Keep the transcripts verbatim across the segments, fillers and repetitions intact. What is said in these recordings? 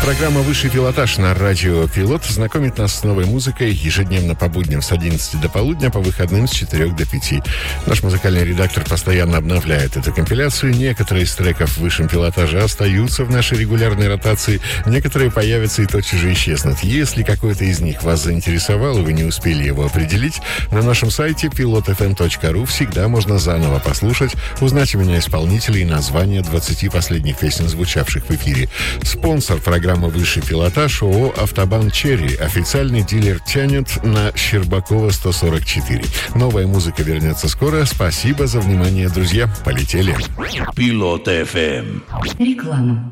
Программа «Высший пилотаж» на радио «Пилот» знакомит нас с новой музыкой ежедневно по будням с одиннадцати до полудня, по выходным с четырёх до пяти. Наш музыкальный редактор постоянно обновляет эту компиляцию. Некоторые из треков в высшем пилотаже остаются в нашей регулярной ротации, некоторые появятся и тотчас же исчезнут. Если какой-то из них вас заинтересовал, и вы не успели его определить, на нашем сайте пилот эф эм точка ру всегда можно заново послушать, узнать имена исполнителей и названия двадцати последних песен, звучавших в эфире. Спонсор программы «Высший пилотаж» ООО «Автобан Черри», официальный дилер «Тянет» на Щербакова сто сорок четыре. Новая музыка вернется скоро. Спасибо за внимание, друзья. Полетели. Пилот эф эм. Реклама.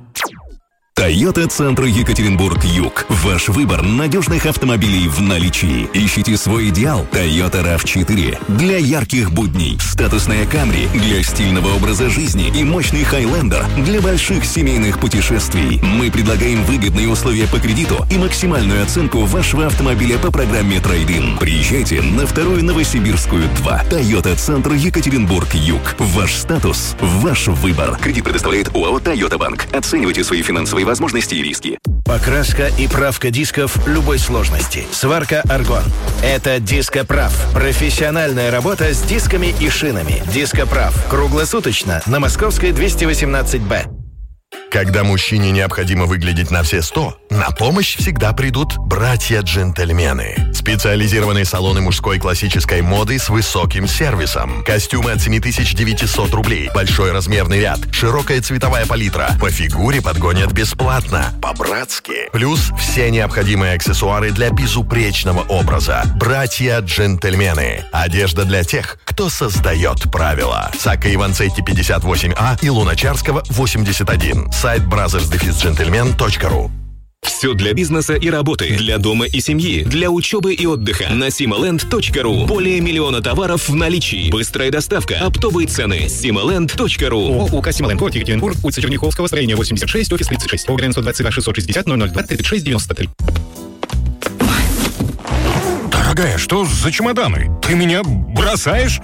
Toyota Центр Екатеринбург-Юг. Ваш выбор надежных автомобилей в наличии. Ищите свой идеал. Toyota рав четыре для ярких будней. Статусная Camry для стильного образа жизни и мощный Highlander для больших семейных путешествий. Мы предлагаем выгодные условия по кредиту и максимальную оценку вашего автомобиля по программе Трейд-ин. Приезжайте на вторую Новосибирскую два. Toyota Центр Екатеринбург-Юг. Ваш статус, ваш выбор. Кредит предоставляет ОАО Toyota Банк. Оценивайте свои финансовые возможности и риски. Покраска и правка дисков любой сложности. Сварка «Аргон». Это «Дископрав». Профессиональная работа с дисками и шинами. «Дископрав». Круглосуточно на Московской двести восемнадцать Б. Когда мужчине необходимо выглядеть на все сто, на помощь всегда придут братья-джентльмены. Специализированные салоны мужской классической моды с высоким сервисом. Костюмы от семь тысяч девятьсот рублей. Большой размерный ряд. Широкая цветовая палитра. По фигуре подгонят бесплатно. По-братски. Плюс все необходимые аксессуары для безупречного образа. Братья-джентльмены. Одежда для тех, кто создает правила. Сакка Иванцетти пятьдесят восемь А и Луначарского восемьдесят один. Сайт бразерс дефис джентльмен точка ру. Все для бизнеса и работы, для дома и семьи, для учебы и отдыха. На симоленд точка ру. Более миллиона товаров в наличии. Быстрая доставка, оптовые цены. симоленд точка ру. ООО «Симоленд», город Екатеринбург, улица Черняховского, строение восемьдесят шесть, офис тридцать шесть. Программ сто двадцать два шестьсот шестьдесят ноль ноль два тридцать шесть девяносто три. Дорогая, что за чемоданы? Ты меня бросаешь?